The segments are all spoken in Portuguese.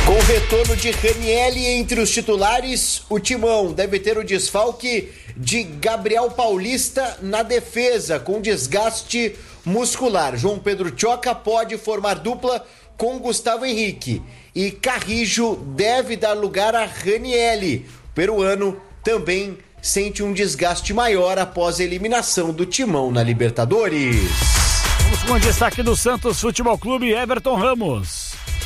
Com o retorno de Ranieri entre os titulares, o Timão deve ter o desfalque de Gabriel Paulista na defesa, com desgaste muscular. João Pedro Tchoca pode formar dupla com Gustavo Henrique. E Carrijo deve dar lugar a Ranieri. O peruano também sente um desgaste maior após a eliminação do Timão na Libertadores. Vamos com o destaque do Santos Futebol Clube, Everton Ramos.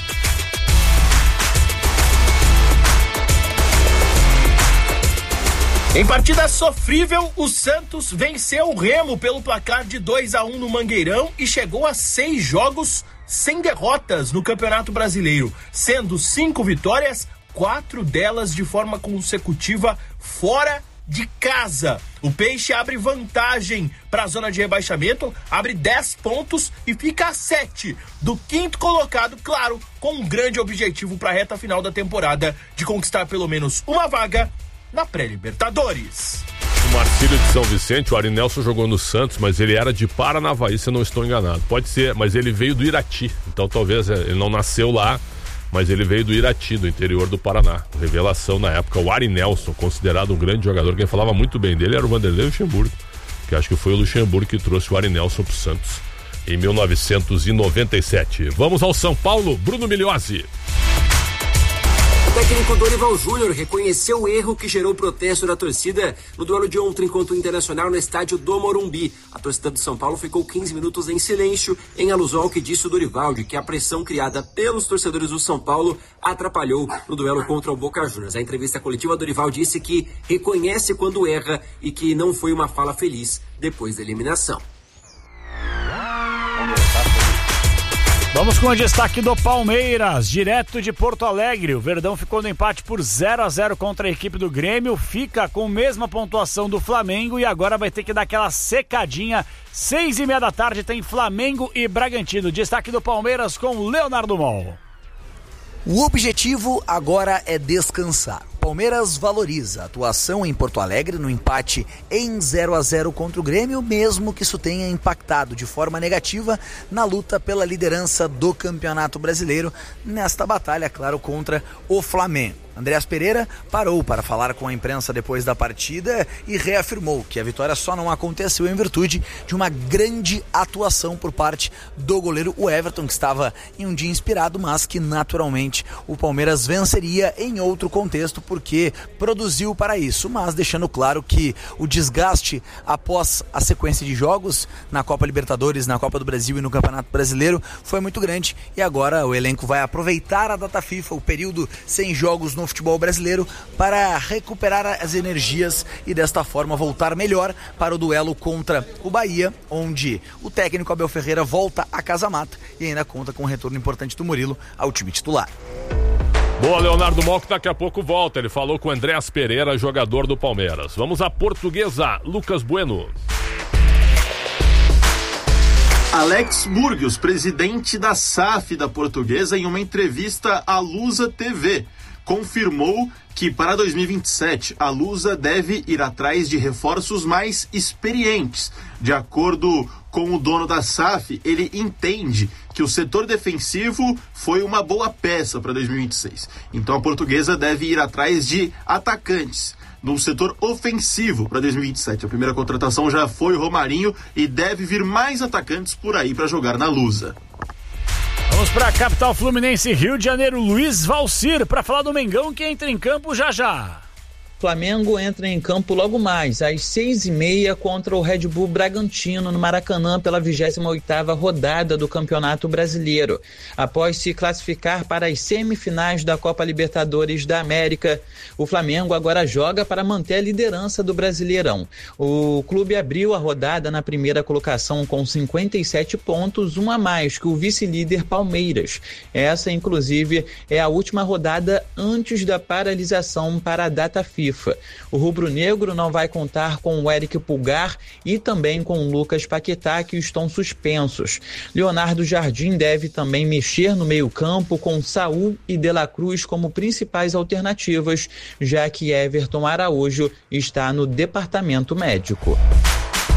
Em partida sofrível, o Santos venceu o Remo pelo placar de 2-1 no Mangueirão e chegou a 6 jogos sem derrotas no Campeonato Brasileiro, sendo 5 vitórias, 4 delas de forma consecutiva fora de casa. O Peixe abre vantagem para a zona de rebaixamento, abre 10 pontos e fica a 7 do 5º colocado, claro, com um grande objetivo para a reta final da temporada de conquistar pelo menos uma vaga na pré-Libertadores. O Marcílio de São Vicente, o Arinelson jogou no Santos, mas ele era de Paranavaí, se eu não estou enganado. Pode ser, mas ele veio do Irati, então talvez ele não nasceu lá, mas ele veio do Irati, do interior do Paraná. Revelação na época, o Arinelson, considerado um grande jogador. Quem falava muito bem dele era o Vanderlei Luxemburgo, que acho que foi o Luxemburgo que trouxe o Arinelson pro Santos em 1997. Vamos ao São Paulo, Bruno Migliozzi. O técnico Dorival Júnior reconheceu o erro que gerou o protesto da torcida no duelo de ontem contra o Internacional no estádio do Morumbi. A torcida do São Paulo ficou 15 minutos em silêncio, em alusão ao que disse o Dorival, de que a pressão criada pelos torcedores do São Paulo atrapalhou no duelo contra o Boca Juniors. Na entrevista coletiva, Dorival disse que reconhece quando erra e que não foi uma fala feliz depois da eliminação. Vamos com o destaque do Palmeiras, direto de Porto Alegre. O Verdão ficou no empate por 0-0 contra a equipe do Grêmio, fica com a mesma pontuação do Flamengo e agora vai ter que dar aquela secadinha. 6:30 da tarde tem Flamengo e Bragantino. Destaque do Palmeiras com Leonardo Mol. O objetivo agora é descansar. Palmeiras valoriza a atuação em Porto Alegre no empate em 0-0 contra o Grêmio, mesmo que isso tenha impactado de forma negativa na luta pela liderança do Campeonato Brasileiro, nesta batalha, claro, contra o Flamengo. Andreas Pereira parou para falar com a imprensa depois da partida e reafirmou que a vitória só não aconteceu em virtude de uma grande atuação por parte do goleiro Everton, que estava em um dia inspirado, mas que naturalmente o Palmeiras venceria em outro contexto porque produziu para isso, mas deixando claro que o desgaste após a sequência de jogos na Copa Libertadores, na Copa do Brasil e no Campeonato Brasileiro foi muito grande e agora o elenco vai aproveitar a data FIFA, o período sem jogos no futebol brasileiro, para recuperar as energias e desta forma voltar melhor para o duelo contra o Bahia, onde o técnico Abel Ferreira volta a casa mata e ainda conta com um retorno importante do Murilo ao time titular. Boa, Leonardo Mol, que daqui a pouco volta. Ele falou com o Andreas Pereira, jogador do Palmeiras. Vamos à Portuguesa, Lucas Bueno. Alex Burgos, presidente da SAF da Portuguesa, em uma entrevista à Lusa TV, confirmou que para 2027 a Lusa deve ir atrás de reforços mais experientes. De acordo com o dono da SAF, ele entende que o setor defensivo foi uma boa peça para 2026. Então a Portuguesa deve ir atrás de atacantes no setor ofensivo para 2027. A primeira contratação já foi o Romarinho e deve vir mais atacantes por aí para jogar na Lusa. Vamos para a capital fluminense, Rio de Janeiro, Luiz Valcir, para falar do Mengão que entra em campo já já. Flamengo entra em campo logo mais, às 6:30 contra o Red Bull Bragantino, no Maracanã, pela 28ª rodada do Campeonato Brasileiro. Após se classificar para as semifinais da Copa Libertadores da América, o Flamengo agora joga para manter a liderança do Brasileirão. O clube abriu a rodada na primeira colocação com 57 pontos, um a mais que o vice-líder Palmeiras. Essa, inclusive, é a última rodada antes da paralisação para a data FIFA. O rubro-negro não vai contar com o Eric Pulgar e também com o Lucas Paquetá, que estão suspensos. Leonardo Jardim deve também mexer no meio-campo com Saúl e De La Cruz como principais alternativas, já que Everton Araújo está no departamento médico.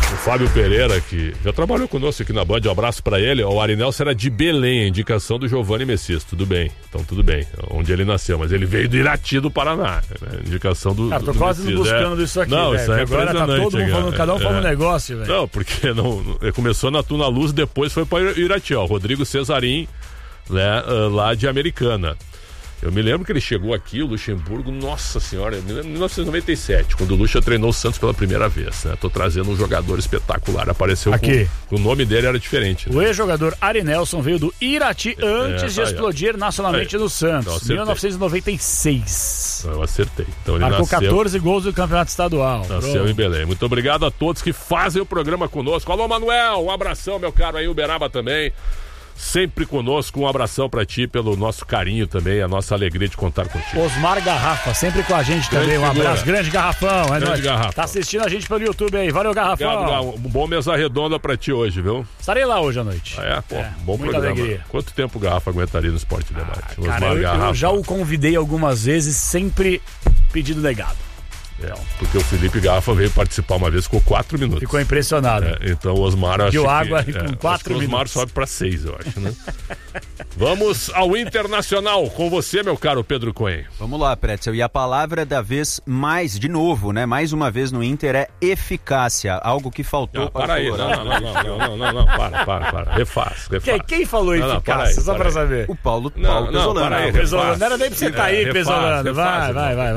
O Fábio Pereira, que já trabalhou conosco aqui na Band, um abraço pra ele. O Arinelson era de Belém, a indicação do Giovanni Messias. Tudo bem, então tudo bem, onde ele nasceu, mas ele veio do Irati do Paraná, né? Indicação do tô quase Messias. buscando isso aqui, não, isso é agora tá todo mundo falando, cada um fala um negócio, velho. Não, porque começou na Tuna Luz, depois foi para Irati, ó, Rodrigo Cesarim, né, lá de Americana. Eu me lembro que ele chegou aqui, o Luxemburgo, nossa senhora, em 1997, quando o Luxa treinou o Santos pela primeira vez, né? Tô trazendo um jogador espetacular, apareceu aqui. O nome dele era diferente. Né? O ex-jogador Arinelson veio do Irati antes de explodir nacionalmente no Santos, 1996. Eu acertei. Então ele marcou nasceu, 14 gols do campeonato estadual. Nasceu em Belém. Muito obrigado a todos que fazem o programa conosco. Alô, Manuel, um abração, meu caro, aí Uberaba também. Sempre conosco, um abração pra ti pelo nosso carinho também, a nossa alegria de contar contigo. Osmar Garrafa, sempre com a gente também, um abraço, grande Garrafão, grande Garrafa. Tá assistindo a gente pelo YouTube aí, valeu Garrafão. Obrigado, um bom mesa redonda pra ti hoje, viu? Estarei lá hoje à noite. Bom muita programa. Alegria. Quanto tempo o Garrafa aguentaria no Esporte Debate? Cara, eu já o convidei algumas vezes, sempre pedido negado. Porque o Felipe Garrafa veio participar uma vez, ficou 4 minutos. Ficou impressionado. Então o Osmar, acho que água com 4 minutos. O Osmar sobe pra 6, eu acho, né? Vamos ao Internacional com você, meu caro Pedro Cohen. Vamos lá, Pretzel. E a palavra da vez de novo, né? Mais uma vez no Inter é eficácia. Algo que faltou para aí. Não, para. Refaz. Quem falou eficácia? Só pra saber. O Paulo Pesolano. Pesolano. Não era nem pra você cair, Pesolano. Vai.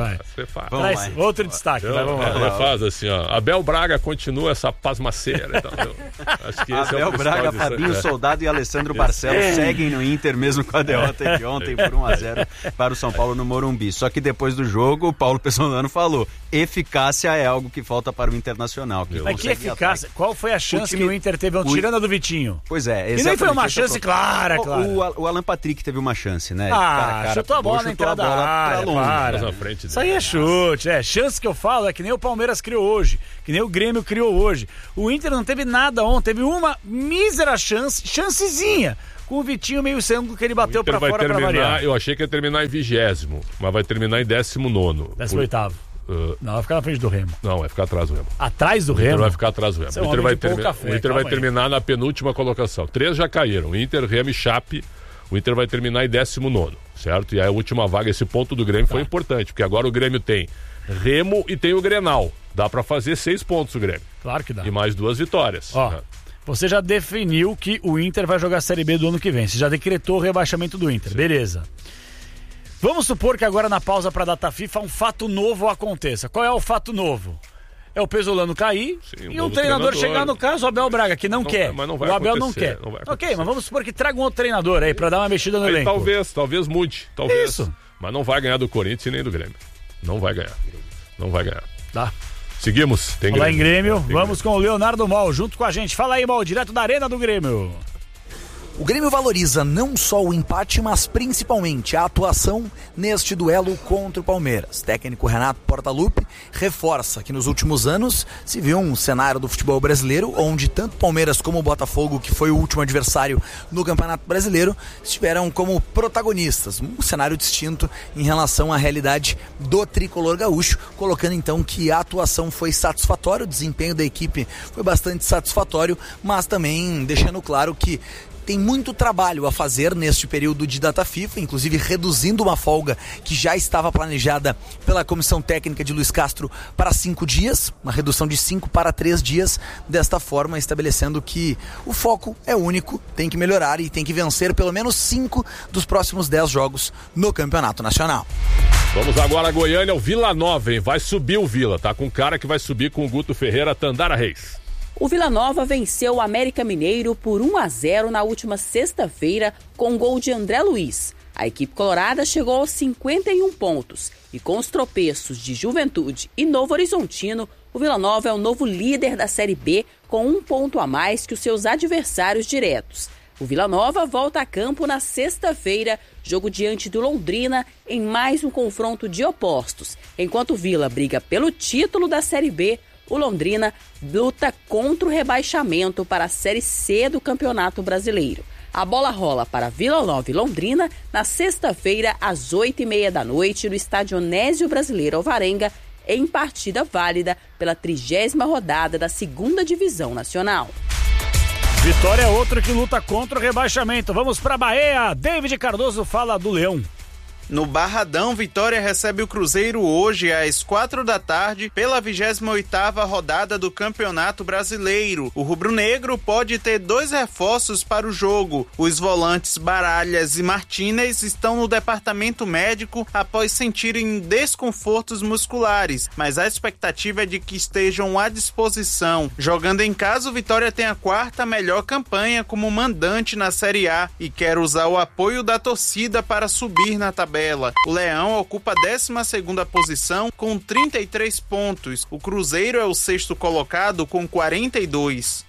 Vamos lá. Outro destaque, vamos lá. Refaz assim, ó. Abel Braga continua essa pasmaceira. Então, acho que esse Abel Braga, Fabinho Soldado e Alessandro Barcelos seguem no Inter mesmo com a derrota de ontem por 1-0 para o São Paulo no Morumbi. Só que depois do jogo, o Paulo Pesolano falou: eficácia é algo que falta para o Internacional. Mas que eficácia? Qual foi a chance que o Inter teve tirando a do Vitinho? Pois é, exatamente. E nem foi uma chance clara. O Alan Patrick teve uma chance, né? Chutou a bola na entrada da área. Isso aí é chute, chance que eu falo é que nem o Palmeiras criou hoje, que nem o Grêmio criou hoje. O Inter não teve nada ontem, teve uma mísera chancezinha, com o Vitinho meio sangue que ele bateu pra fora pra variar. Eu achei que ia terminar em 20º, mas vai terminar em 19º. 18º. Não, vai ficar na frente do Remo. Não, vai ficar atrás do Remo. Atrás do Remo? O Inter vai ficar atrás do Remo. O Inter vai terminar na penúltima colocação. 3 já caíram, Inter, Remo e Chape. O Inter vai terminar em 19º, certo? E a última vaga, esse ponto do Grêmio foi importante, porque agora o Grêmio tem Remo e tem o Grenal. Dá pra fazer 6 pontos o Grêmio. Claro que dá. E mais 2 vitórias. Você já definiu que o Inter vai jogar a Série B do ano que vem. Você já decretou o rebaixamento do Inter. Sim. Beleza. Vamos supor que agora na pausa pra data FIFA um fato novo aconteça. Qual é o fato novo? É o Pesolano cair e um treinador chegar, no caso, o Abel Braga, que não quer. Mas não vai o Abel não quer. Não ok, mas vamos supor que traga um outro treinador aí pra dar uma mexida no elenco. Talvez mude. Talvez. Isso. Mas não vai ganhar do Corinthians e nem do Grêmio. Não vai ganhar. Tá. Seguimos. Tem Grêmio. Lá em Grêmio, vamos com o Leonardo Mol junto com a gente. Fala aí, Mol, direto da Arena do Grêmio. O Grêmio valoriza não só o empate, mas principalmente a atuação neste duelo contra o Palmeiras. Técnico Renato Portaluppi reforça que nos últimos anos se viu um cenário do futebol brasileiro onde tanto Palmeiras como o Botafogo, que foi o último adversário no Campeonato Brasileiro, estiveram como protagonistas. Um cenário distinto em relação à realidade do tricolor gaúcho, colocando então que a atuação foi satisfatória, o desempenho da equipe foi bastante satisfatório, mas também deixando claro que tem muito trabalho a fazer neste período de data FIFA, inclusive reduzindo uma folga que já estava planejada pela comissão técnica de Luiz Castro para 5 dias, uma redução de 5 para 3 dias, desta forma estabelecendo que o foco é único, tem que melhorar e tem que vencer pelo menos 5 dos próximos 10 jogos no Campeonato Nacional. Vamos agora a Goiânia, o Vila Nova, hein? Vai subir o Vila, tá com um cara que vai subir com o Guto Ferreira, Tandara Reis. O Vila Nova venceu o América Mineiro por 1-0 na última sexta-feira com gol de André Luiz. A equipe colorada chegou aos 51 pontos e com os tropeços de Juventude e Novo Horizontino, o Vila Nova é o novo líder da Série B com 1 ponto a mais que os seus adversários diretos. O Vila Nova volta a campo na sexta-feira, jogo diante do Londrina, em mais um confronto de opostos. Enquanto o Vila briga pelo título da Série B, o Londrina luta contra o rebaixamento para a Série C do Campeonato Brasileiro. A bola rola para Vila Nova e Londrina na sexta-feira, às 20h30 no estádio Onésio Brasileiro Alvarenga, em partida válida pela 30ª rodada da 2ª Divisão Nacional. Vitória é outro que luta contra o rebaixamento. Vamos para Bahia. David Cardoso fala do Leão. No Barradão, Vitória recebe o Cruzeiro hoje às 4h pela 28ª rodada do Campeonato Brasileiro. O rubro-negro pode ter 2 reforços para o jogo. Os volantes Baralhas e Martínez estão no departamento médico após sentirem desconfortos musculares, mas a expectativa é de que estejam à disposição. Jogando em casa, o Vitória tem a 4ª melhor campanha como mandante na Série A e quer usar o apoio da torcida para subir na tabela. O Leão ocupa a 12ª posição com 33 pontos. O Cruzeiro é o 6º colocado com 42.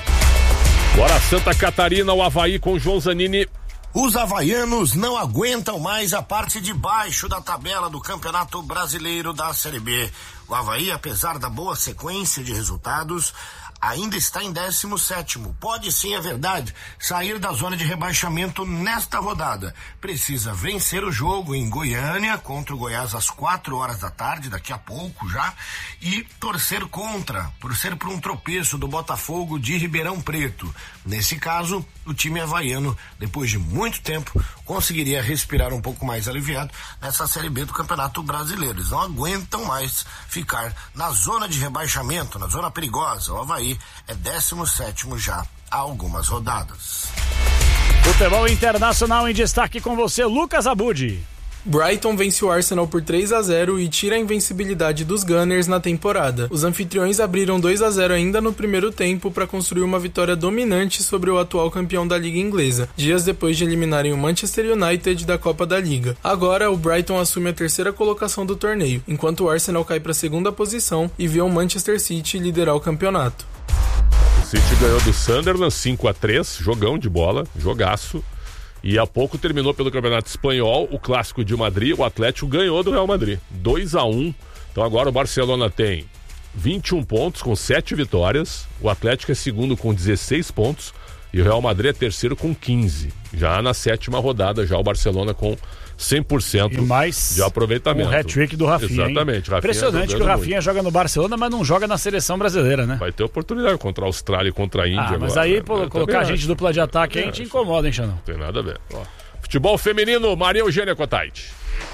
Bora Santa Catarina, o Avaí com João Zanini. Os havaianos não aguentam mais a parte de baixo da tabela do Campeonato Brasileiro da Série B. O Avaí, apesar da boa sequência de resultados, ainda está em 17º. Pode sim, é verdade, sair da zona de rebaixamento nesta rodada. Precisa vencer o jogo em Goiânia contra o Goiás às 4h, daqui a pouco já, e torcer por um tropeço do Botafogo de Ribeirão Preto. Nesse caso, o time havaiano, depois de muito tempo, conseguiria respirar um pouco mais aliviado nessa Série B do Campeonato Brasileiro. Eles não aguentam mais ficar na zona de rebaixamento, na zona perigosa. O Avaí é 17º já há algumas rodadas. Futebol internacional em destaque com você, Lucas Abud. Brighton vence o Arsenal por 3-0 e tira a invencibilidade dos Gunners na temporada. Os anfitriões abriram 2-0 ainda no primeiro tempo para construir uma vitória dominante sobre o atual campeão da Liga Inglesa, dias depois de eliminarem o Manchester United da Copa da Liga. Agora, o Brighton assume a 3ª colocação do torneio, enquanto o Arsenal cai para a 2ª posição e vê o Manchester City liderar o campeonato. O City ganhou do Sunderland 5-3, jogão de bola, jogaço. E há pouco terminou pelo Campeonato Espanhol, o Clássico de Madrid, o Atlético ganhou do Real Madrid, 2-1. Então agora o Barcelona tem 21 pontos com 7 vitórias, o Atlético é segundo com 16 pontos e o Real Madrid é terceiro com 15. Já na 7ª rodada, já o Barcelona com 100% e mais de aproveitamento. Um hat-trick do Rafinha. Exatamente. Rafinha impressionante que o Rafinha joga no Barcelona, mas não joga na seleção brasileira, né? Vai ter oportunidade contra a Austrália e contra a Índia. Mas agora, aí, né? Colocar a gente dupla de ataque, a gente incomoda, hein, Xanão? Não tem nada a ver. Ó. Futebol feminino, Maria Eugênia Cotaiti.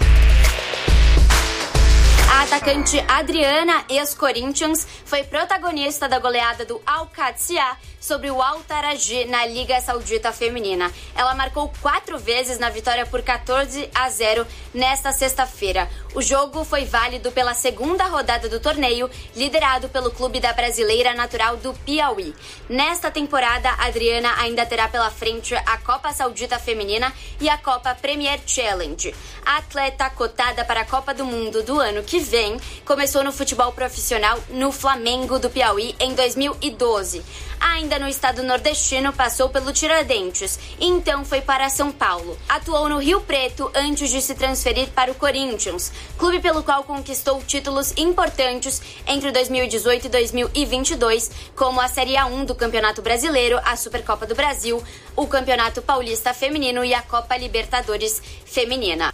A atacante Adriana, ex-Corinthians, foi protagonista da goleada do Al-Qadsiya sobre o Al-Taraji na Liga Saudita Feminina. Ela marcou 4 vezes na vitória por 14-0 nesta sexta-feira. O jogo foi válido pela 2ª rodada do torneio, liderado pelo clube da brasileira natural do Piauí. Nesta temporada, a Adriana ainda terá pela frente a Copa Saudita Feminina e a Copa Premier Challenge. A atleta cotada para a Copa do Mundo do ano que vem começou no futebol profissional no Flamengo do Piauí em 2012. Ainda no estado nordestino, passou pelo Tiradentes e então foi para São Paulo. Atuou no Rio Preto antes de se transferir para o Corinthians, clube pelo qual conquistou títulos importantes entre 2018 e 2022, como a Série A1 do Campeonato Brasileiro, a Supercopa do Brasil, o Campeonato Paulista Feminino e a Copa Libertadores Feminina.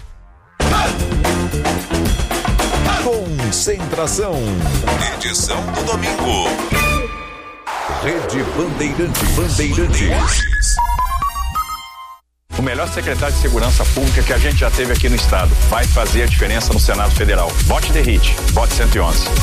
Concentração. Edição do domingo. Rede Bandeirantes. O melhor secretário de Segurança Pública que a gente já teve aqui no estado. Vai fazer a diferença no Senado Federal. Vote The Hit. Vote 111.